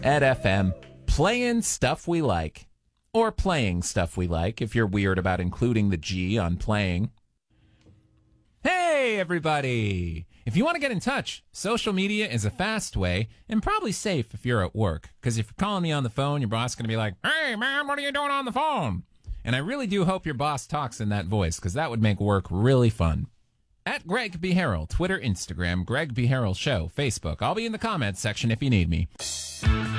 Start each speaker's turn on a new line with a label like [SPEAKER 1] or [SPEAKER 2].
[SPEAKER 1] at FM, playing stuff we like. Or playing stuff we like, if you're weird about including the G on playing. Hey, everybody! If you want to get in touch, social media is a fast way and probably safe if you're at work. Because if you're calling me on the phone, your boss is going to be like, "Hey, man, what are you doing on the phone?" And I really do hope your boss talks in that voice, because that would make work really fun. At Greg B. Harrell, Twitter, Instagram, Greg B. Harrell Show, Facebook. I'll be in the comments section if you need me.